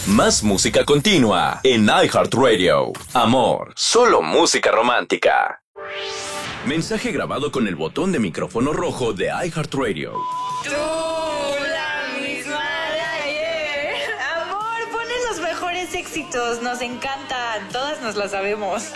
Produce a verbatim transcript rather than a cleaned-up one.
Más música continua en iHeartRadio. Amor, solo música romántica. Mensaje grabado con el botón de micrófono rojo de iHeartRadio. Tú, la misma de ayer. Amor, pones los mejores éxitos. Nos encantan. Todas nos las sabemos.